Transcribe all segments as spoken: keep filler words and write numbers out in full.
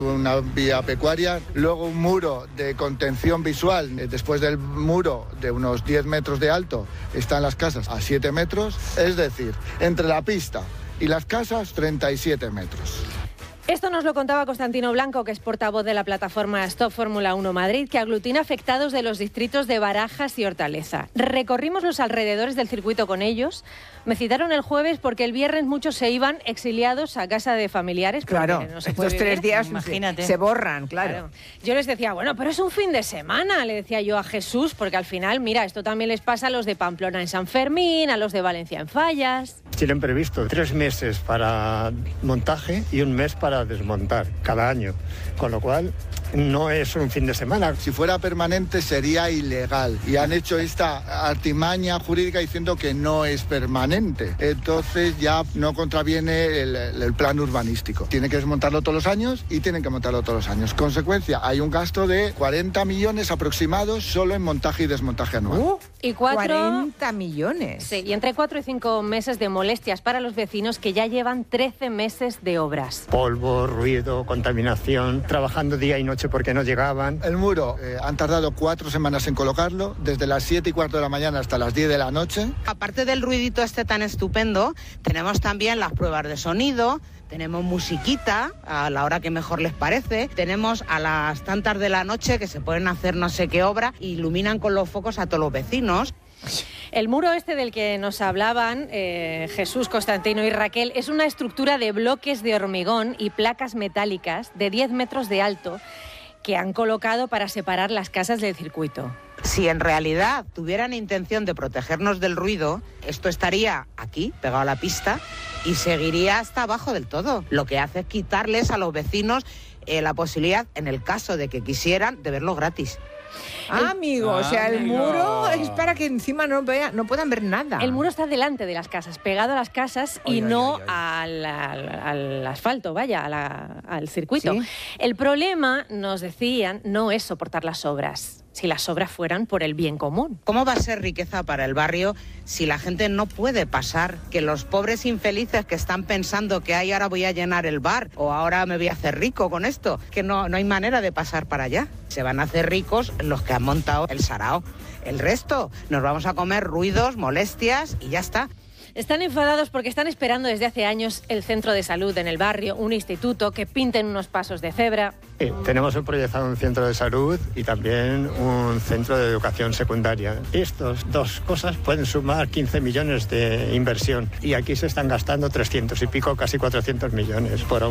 una vía pecuaria, luego un muro de contención visual. Después del muro de unos diez metros de alto están las casas a siete metros, es decir, entre la pista y las casas treinta y siete metros. Esto nos lo contaba Constantino Blanco, que es portavoz de la plataforma Stop Fórmula uno Madrid, que aglutina afectados de los distritos de Barajas y Hortaleza. Recorrimos los alrededores del circuito con ellos. Me citaron el jueves porque el viernes muchos se iban exiliados a casa de familiares. Claro, no se estos tres días, imagínate, se borran, claro. claro. Yo les decía, bueno, pero es un fin de semana, le decía yo a Jesús, porque al final, mira, esto también les pasa a los de Pamplona en San Fermín, a los de Valencia en Fallas. Tienen previsto tres meses para montaje y un mes para desmontar cada año, con lo cual no es un fin de semana. Si fuera permanente sería ilegal y han hecho esta artimaña jurídica diciendo que no es permanente. Entonces ya no contraviene el, el plan urbanístico. Tiene que desmontarlo todos los años y tienen que montarlo todos los años. Consecuencia, hay un gasto de cuarenta millones aproximados solo en montaje y desmontaje anual. Uh, y cuatro... cuarenta millones. Sí, y entre cuatro y cinco meses de molestias para los vecinos que ya llevan trece meses de obras. Polvo, ruido, contaminación, trabajando día y noche porque no llegaban. El muro eh, han tardado cuatro semanas en colocarlo, desde las siete y cuarto de la mañana hasta las diez de la noche. Aparte del ruidito este tan estupendo, tenemos también las pruebas de sonido, tenemos musiquita a la hora que mejor les parece, tenemos a las tantas de la noche que se pueden hacer no sé qué obra, iluminan con los focos a todos los vecinos. El muro este del que nos hablaban eh, Jesús, Constantino y Raquel es una estructura de bloques de hormigón y placas metálicas de diez metros de alto que han colocado para separar las casas del circuito. Si en realidad tuvieran intención de protegernos del ruido, esto estaría aquí, pegado a la pista, y seguiría hasta abajo del todo. Lo que hace es quitarles a los vecinos eh, la posibilidad, en el caso de que quisieran, de verlo gratis. Ah, amigo, o sea, el muro es para que encima no, vea, no puedan ver nada. El muro está delante de las casas, pegado a las casas y ay, no ay, ay, ay. Al, al, al asfalto, vaya, a la, al circuito. ¿Sí? El problema, nos decían, no es soportar las obras, si las obras fueran por el bien común. ¿Cómo va a ser riqueza para el barrio si la gente no puede pasar? Que los pobres infelices que están pensando que ay, ahora voy a llenar el bar o ahora me voy a hacer rico con esto, que no, no hay manera de pasar para allá. Se van a hacer ricos los que han montado el sarao. El resto nos vamos a comer ruidos, molestias y ya está. Están enfadados porque están esperando desde hace años el centro de salud en el barrio, un instituto, que pinten unos pasos de cebra. Sí, tenemos proyectado un centro de salud y también un centro de educación secundaria. Estas dos cosas pueden sumar quince millones de inversión y aquí se están gastando trescientos y pico, casi cuatrocientos millones por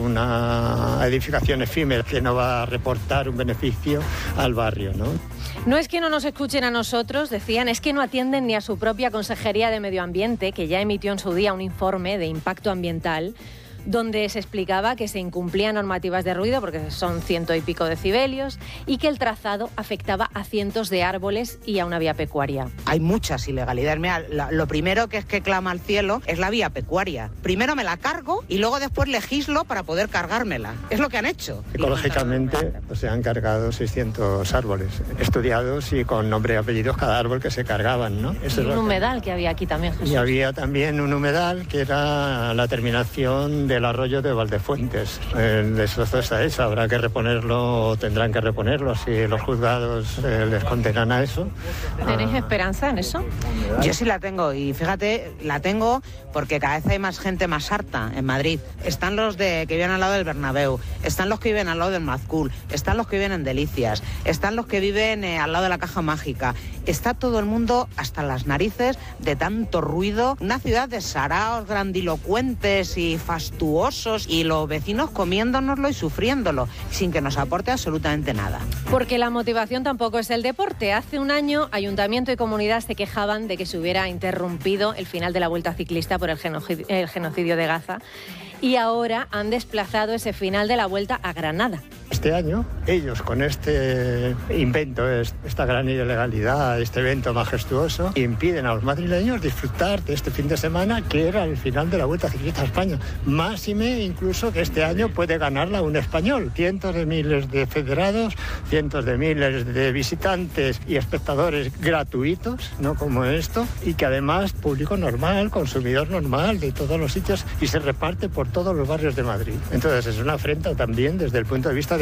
una edificación efímera que no va a reportar un beneficio al barrio, ¿no? No es que no nos escuchen a nosotros, decían, es que no atienden ni a su propia Consejería de Medio Ambiente, que ya emitió en su día un informe de impacto ambiental donde se explicaba que se incumplían normativas de ruido porque son ciento y pico decibelios y que el trazado afectaba a cientos de árboles y a una vía pecuaria. Hay muchas ilegalidades. Mira, lo primero que es que clama al cielo es la vía pecuaria. Primero me la cargo y luego después legislo para poder cargármela. Es lo que han hecho. Ecológicamente pues, se han cargado seiscientos árboles estudiados y con nombre y apellidos cada árbol que se cargaban, ¿no? Eso y un humedal que... que había aquí también, Jesús. Y había también un humedal que era la terminación del arroyo de Valdefuentes. El destrozo está hecho, habrá que reponerlo, o tendrán que reponerlo si los juzgados eh, les condenan a eso. ¿Tenéis ah. esperanza en eso? Yo sí la tengo y fíjate, la tengo porque cada vez hay más gente más harta en Madrid. Están los de que viven al lado del Bernabéu, están los que viven al lado del Mazcool, están los que viven en Delicias, están los que viven eh, al lado de la Caja Mágica. Está todo el mundo hasta las narices de tanto ruido. Una ciudad de saraos grandilocuentes y fastuosos y los vecinos comiéndonoslo y sufriéndolo sin que nos aporte absolutamente nada. Porque la motivación tampoco es el deporte. Hace un año Ayuntamiento y comunidad se quejaban de que se hubiera interrumpido el final de la Vuelta Ciclista por el genocidio, el genocidio de Gaza y ahora han desplazado ese final de la Vuelta a Granada. Este año, ellos con este invento, esta gran ilegalidad, este evento majestuoso, impiden a los madrileños disfrutar de este fin de semana que era el final de la Vuelta Ciclista a España. Máxime incluso que este año puede ganarla un español. Cientos de miles de federados, cientos de miles de visitantes y espectadores gratuitos, no como esto, y que además público normal, consumidor normal de todos los sitios y se reparte por todos los barrios de Madrid. Entonces es una afrenta también desde el punto de vista deportivo